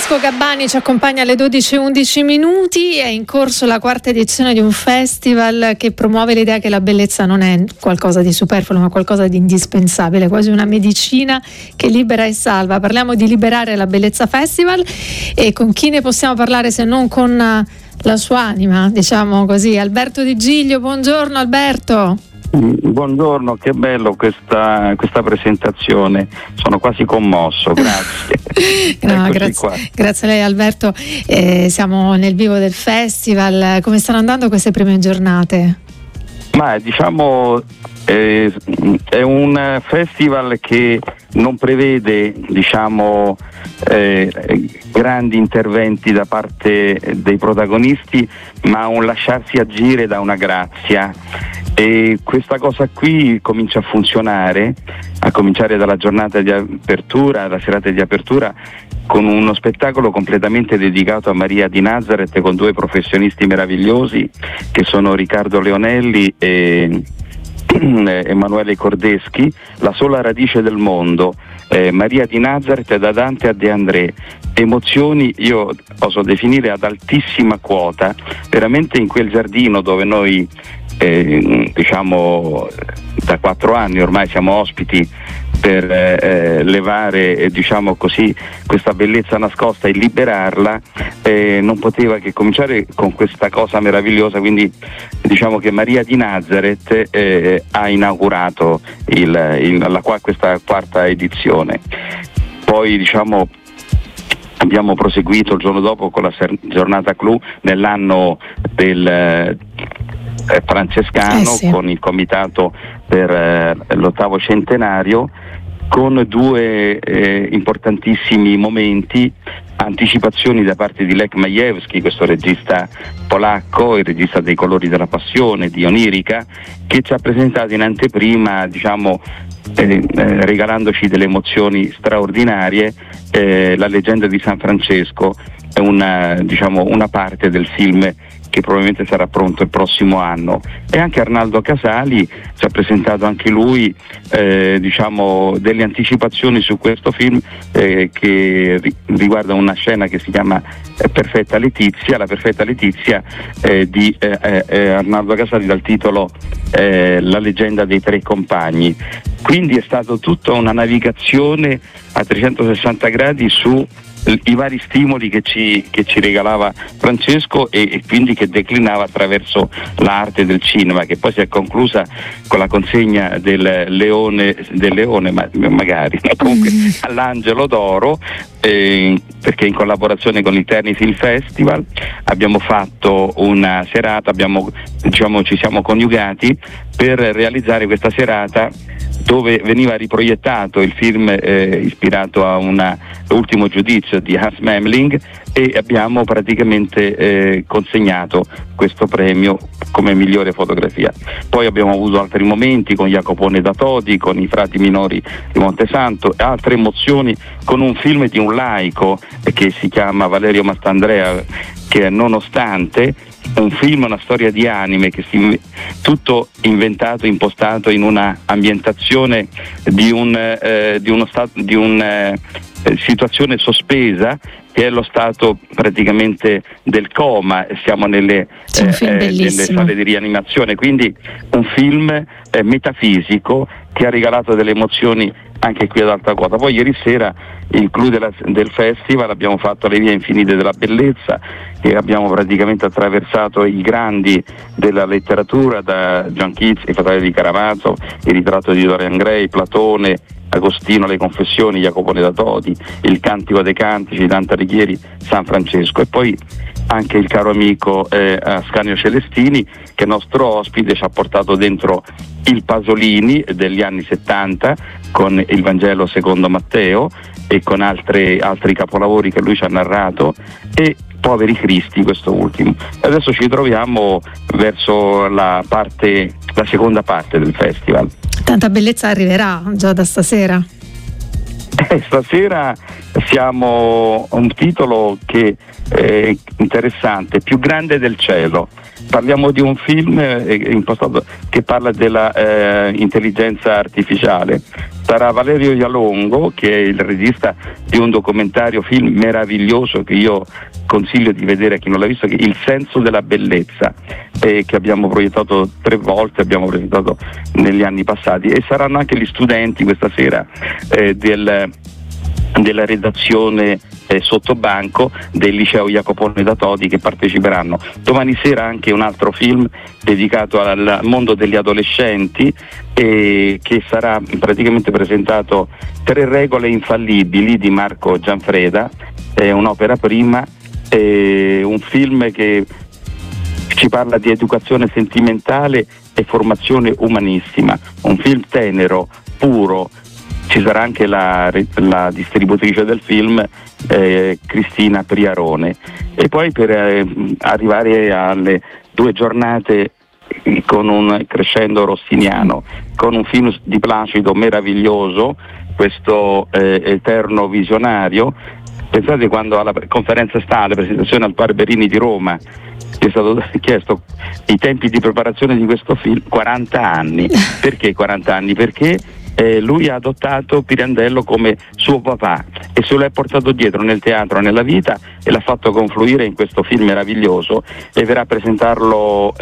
Francesco Gabbani ci accompagna alle 12:11. È in corso la quarta edizione di un festival che promuove l'idea che la bellezza non è qualcosa di superfluo ma qualcosa di indispensabile, quasi una medicina che libera e salva. Parliamo di Liberare la Bellezza Festival, e con chi ne possiamo parlare se non con la sua anima, diciamo così, Alberto Di Giglio. Buongiorno Alberto. Buongiorno, che bello questa presentazione, sono quasi commosso, grazie. No, grazie a lei Alberto. Siamo nel vivo del festival, come stanno andando queste prime giornate? Ma diciamo è un festival che non prevede grandi interventi da parte dei protagonisti, ma un lasciarsi agire da una grazia. E questa cosa qui comincia a funzionare, a cominciare dalla giornata di apertura, la serata di apertura, con uno spettacolo completamente dedicato a Maria di Nazareth, con due professionisti meravigliosi che sono Riccardo Leonelli e Emanuele Cordeschi. La sola radice del mondo, Maria di Nazareth da Dante a De André. Emozioni, io oso definire ad altissima quota, veramente in quel giardino dove noi da 4 anni ormai siamo ospiti per levare questa bellezza nascosta e liberarla, non poteva che cominciare con questa cosa meravigliosa. Quindi diciamo che Maria di Nazareth ha inaugurato questa quarta edizione. Poi abbiamo proseguito il giorno dopo con la giornata clou nell'anno del francescano, sì, con il comitato per l'8° centenario, con 2 importantissimi momenti, anticipazioni da parte di Lech Majewski, questo regista polacco, il regista dei Colori della Passione, di Onirica, che ci ha presentato in anteprima, regalandoci delle emozioni straordinarie, la leggenda di San Francesco, è una parte del film che probabilmente sarà pronto il prossimo anno. E anche Arnaldo Casali ci ha presentato anche lui delle anticipazioni su questo film che riguarda una scena che si chiama La perfetta Letizia di Arnaldo Casali, dal titolo La leggenda dei 3 compagni. Quindi è stato tutta una navigazione a 360 gradi su i vari stimoli che ci regalava Francesco, e quindi che declinava attraverso l'arte del cinema, che poi si è conclusa con la consegna del leone, magari comunque all'Angelo d'Oro, perché in collaborazione con il Terni Film Festival abbiamo fatto una serata, ci siamo coniugati per realizzare questa serata dove veniva riproiettato il film ispirato a L'ultimo giudizio di Hans Memling, e abbiamo praticamente consegnato questo premio come migliore fotografia. Poi abbiamo avuto altri momenti con Jacopone da Todi, con i Frati Minori di Montesanto, e altre emozioni con un film di un laico che si chiama Valerio Mastandrea, che è Nonostante, un film, una storia di anime, tutto inventato, impostato in una ambientazione di una situazione sospesa, che è lo stato praticamente del coma. Siamo nelle sale di rianimazione, quindi un film metafisico che ha regalato delle emozioni anche qui ad alta quota. Poi ieri sera il clou del festival abbiamo fatto Le vie infinite della bellezza, e abbiamo praticamente attraversato i grandi della letteratura, da John Keats, I Fratelli di Karamazov, Il ritratto di Dorian Gray, Platone, Agostino, Le Confessioni, Jacopone da Todi, Il Cantico dei Cantici, Dante Alighieri, San Francesco. E poi anche il caro amico Ascanio Celestini, che è nostro ospite, ci ha portato dentro il Pasolini degli anni 70 con il Vangelo secondo Matteo e con altri capolavori che lui ci ha narrato, e Poveri Cristi, questo ultimo. Adesso ci troviamo verso la seconda parte del festival. Tanta bellezza arriverà già da stasera. Stasera siamo un titolo che è interessante, Più grande del cielo. Parliamo di un film impostato che parla della intelligenza artificiale, sarà Valerio Jalongo, che è il regista di un documentario film meraviglioso che io consiglio di vedere a chi non l'ha visto, che è Il senso della bellezza, che abbiamo proiettato 3 volte, abbiamo presentato negli anni passati, e saranno anche gli studenti questa sera della redazione Sottobanco del liceo Jacopone da Todi che parteciperanno. Domani sera anche un altro film dedicato al mondo degli adolescenti, che sarà praticamente presentato 3 regole infallibili di Marco Gianfreda, un'opera prima, un film che ci parla di educazione sentimentale e formazione umanistica, un film tenero, puro. Ci sarà anche la distributrice del film, Cristina Priarone, e poi per arrivare alle 2 giornate con un crescendo rossiniano, con un film di Placido meraviglioso, questo Eterno Visionario. Pensate quando alla conferenza sta, alla presentazione al Barberini di Roma, è stato chiesto i tempi di preparazione di questo film, 40 anni. Perché 40 anni? Perché lui ha adottato Pirandello come suo papà e se lo è portato dietro nel teatro, nella vita, e l'ha fatto confluire in questo film meraviglioso, e verrà a presentarlo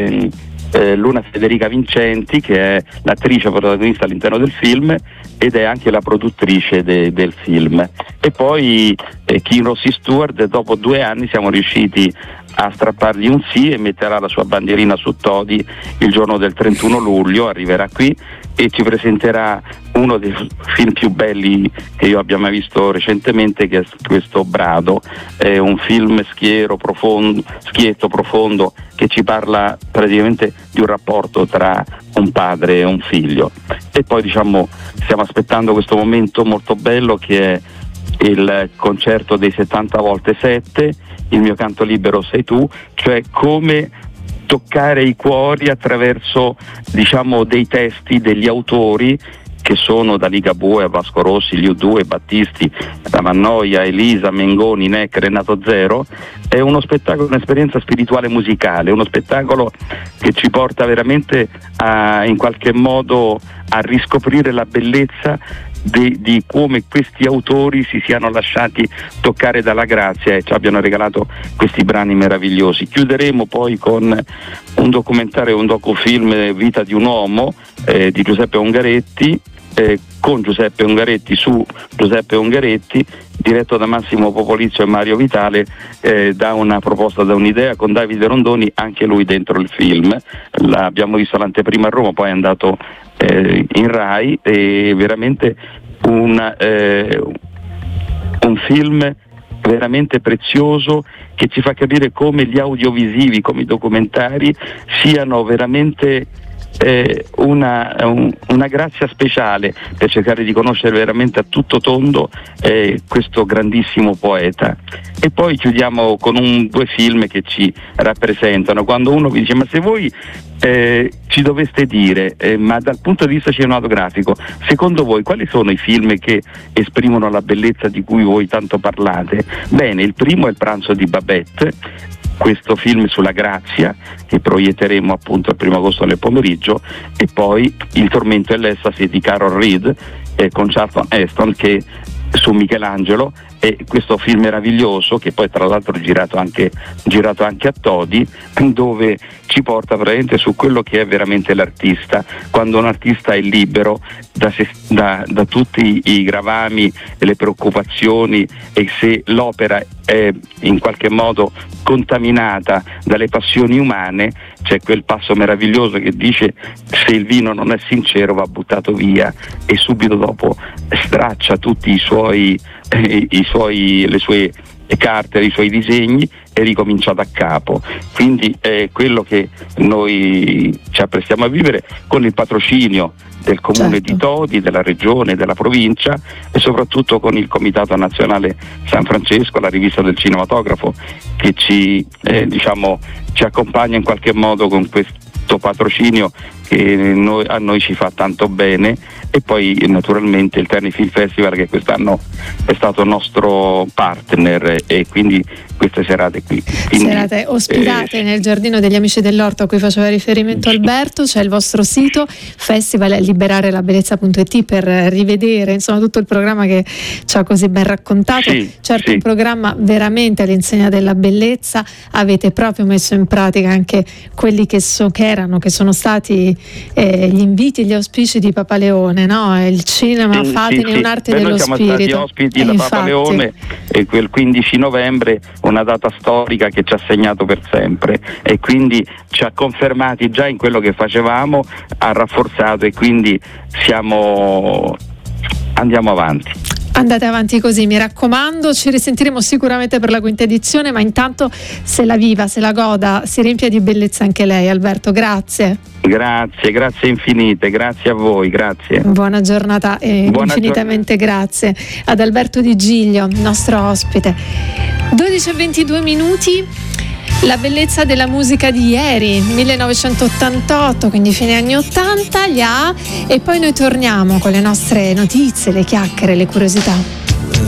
Luna Federica Vincenti, che è l'attrice protagonista all'interno del film ed è anche la produttrice del film. E poi Kim Rossi Stewart, dopo 2 anni siamo riusciti a strappargli un sì, e metterà la sua bandierina su Todi il giorno del 31 luglio, arriverà qui e ci presenterà uno dei film più belli che io abbia mai visto recentemente, che è questo Brado. È un film schietto, profondo, che ci parla praticamente di un rapporto tra un padre e un figlio. E poi stiamo aspettando questo momento molto bello, che è il concerto dei 70x7, il mio canto libero sei tu, cioè come toccare i cuori attraverso dei testi degli autori che sono da Ligabue a Vasco Rossi, Liu Due, Battisti, da Mannoia, Elisa, Mengoni, Neck, Renato Zero. È uno spettacolo, un'esperienza spirituale musicale, uno spettacolo che ci porta veramente in qualche modo a riscoprire la bellezza di come questi autori si siano lasciati toccare dalla grazia e ci abbiano regalato questi brani meravigliosi. Chiuderemo poi con un documentario, un docufilm, Vita di un uomo, di Giuseppe Ungaretti, con Giuseppe Ungaretti su Giuseppe Ungaretti, diretto da Massimo Popolizio e Mario Vitale, da una proposta, da un'idea, con Davide Rondoni, anche lui dentro il film. L'abbiamo visto all'anteprima a Roma, poi è andato in Rai, e veramente un film veramente prezioso, che ci fa capire come gli audiovisivi, come i documentari siano veramente una grazia speciale per cercare di conoscere veramente a tutto tondo questo grandissimo poeta. E poi chiudiamo con 2 film che ci rappresentano. Quando uno vi dice: ma se voi ci doveste dire, ma dal punto di vista cinematografico, secondo voi quali sono i film che esprimono la bellezza di cui voi tanto parlate? Bene, il primo è Il pranzo di Babette, questo film sulla grazia che proietteremo appunto il 1° agosto nel pomeriggio, e poi Il tormento e l'estasi di Carol Reed con Charlton Heston, che su Michelangelo, e questo film meraviglioso che poi tra l'altro è girato anche a Todi, dove ci porta veramente su quello che è veramente l'artista, quando un artista è libero da tutti i gravami e le preoccupazioni, e se l'opera è in qualche modo contaminata dalle passioni umane, c'è quel passo meraviglioso che dice: se il vino non è sincero va buttato via, e subito dopo straccia tutti le sue carte, i suoi disegni, e ricomincia da capo. Quindi è quello che noi ci apprestiamo a vivere, con il patrocinio del comune, certo, di Todi, della regione, della provincia, e soprattutto con il Comitato Nazionale San Francesco, la rivista del cinematografo, che ci accompagna in qualche modo con questo patrocinio che a noi ci fa tanto bene. E poi naturalmente il Terni Film Festival, che quest'anno è stato nostro partner, e quindi queste serate qui. Quindi, serate ospitate nel giardino degli Amici dell'Orto a cui faceva riferimento Alberto. C'è il vostro sito festivalliberarelabellezza.it per rivedere insomma tutto il programma che ci ha così ben raccontato. Certo, un programma veramente all'insegna della bellezza. Avete proprio messo in pratica anche quelli che sono stati gli inviti e gli auspici di Papa Leone, no? Il cinema, fatene un'arte dello spirito. Siamo stati ospiti da Papa Leone, e quel 15 novembre, una data storica che ci ha segnato per sempre, e quindi ci ha confermati già in quello che facevamo, ha rafforzato, e quindi andiamo avanti. Andate avanti così, mi raccomando. Ci risentiremo sicuramente per la quinta edizione, ma intanto se la viva, se la goda, si riempia di bellezza anche lei. Alberto, grazie. Grazie infinite, grazie a voi, grazie. Buona giornata e infinitamente grazie ad Alberto Di Giglio, nostro ospite. 12:22 minuti. La bellezza della musica di ieri, 1988, quindi fine anni 80, e poi noi torniamo con le nostre notizie, le chiacchiere, le curiosità.